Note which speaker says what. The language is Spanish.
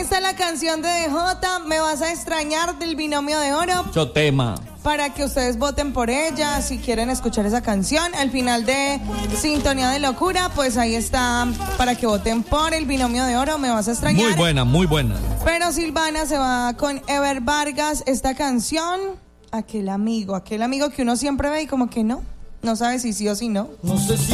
Speaker 1: está la canción de DJ, Me vas a extrañar, del Binomio de Oro.
Speaker 2: Mucho tema.
Speaker 1: Para que ustedes voten por ella, si quieren escuchar esa canción. Al final de Sintonía de Locura, pues ahí está, para que voten por el Binomio de Oro, Me vas a extrañar.
Speaker 2: Muy buena, muy buena.
Speaker 1: Pero Silvana se va con Ever Vargas, esta canción, aquel amigo que uno siempre ve y como que no sabe si sí o si no.
Speaker 2: No sé si